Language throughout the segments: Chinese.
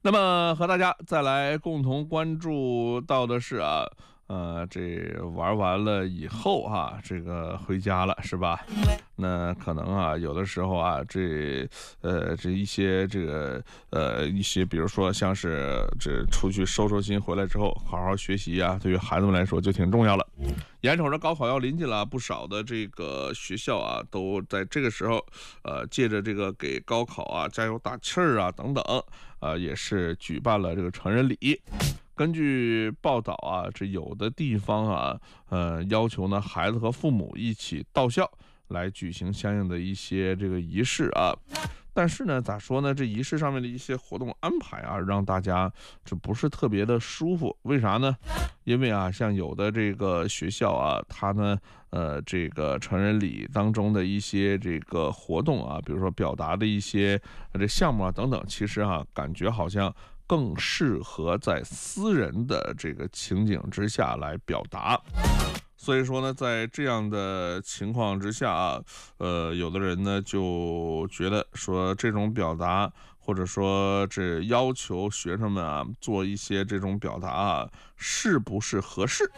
那么和大家再来共同关注到的是这玩完了以后这个回家了是吧？那可能有的时候这一些一些，比如说像是这出去收收心回来之后，好好学习对于孩子们来说就挺重要了。眼瞅着高考要临近了，不少的这个学校都在这个时候借着这个给高考加油打气儿等等也是举办了这个成人礼。根据报道这有的地方要求呢孩子和父母一起到校来举行相应的一些这个仪式但是呢，咋说呢？这仪式上面的一些活动安排让大家这不是特别的舒服。为啥呢？因为像有的这个学校它呢，这个成人礼当中的一些这个活动比如说表达的一些这项目等等，其实感觉好像更适合在私人的这个情景之下来表达。所以说呢，在这样的情况之下有的人呢就觉得说这种表达，或者说这要求学生们做一些这种表达是不是合适？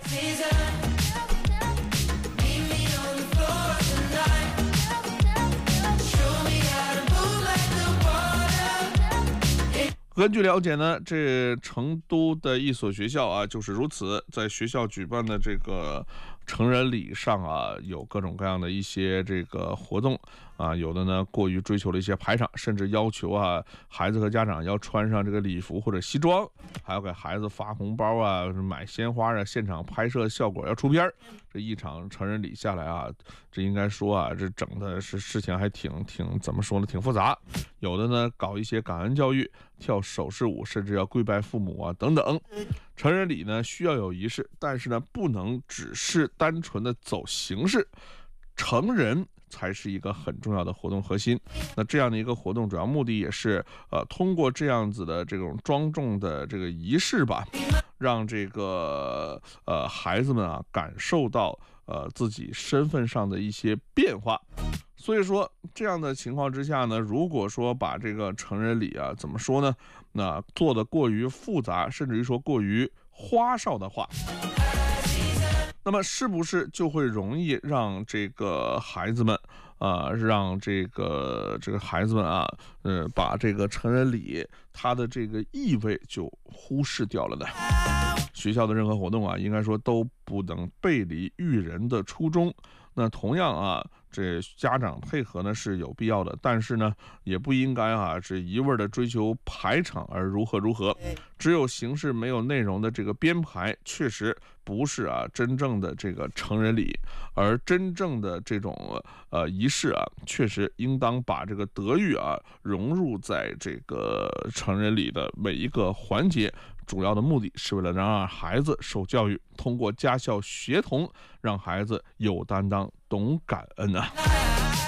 根据了解呢，这成都的一所学校就是如此，在学校举办的这个成人礼上有各种各样的一些这个活动有的呢过于追求了一些排场，甚至要求孩子和家长要穿上这个礼服或者西装，还要给孩子发红包买鲜花现场拍摄效果要出片。这一场成人礼下来这应该说这整的是事情还挺怎么说呢，挺复杂。有的呢搞一些感恩教育，跳手势舞，甚至要跪拜父母等等。成人礼呢需要有仪式，但是呢不能只是单纯的走形式，成人才是一个很重要的活动核心。那这样的一个活动主要目的也是通过这样子的这种庄重的这个仪式吧，让这个孩子们感受到自己身份上的一些变化。所以说这样的情况之下呢，如果说把这个成人礼怎么说呢，那做得过于复杂，甚至于说过于花哨的话，那么是不是就会容易让这个孩子们让这个孩子们把这个成人礼它的这个意味就忽视掉了呢？学校的任何活动应该说都不能背离育人的初衷。那同样这家长配合呢是有必要的，但是呢也不应该这一味的追求排场而如何。只有形式没有内容的这个编排，确实不是真正的这个成人礼。而真正的这种仪式确实应当把这个德育融入在这个成人礼的每一个环节。主要的目的是为了让孩子受教育，通过家校协同，让孩子有担当、懂感恩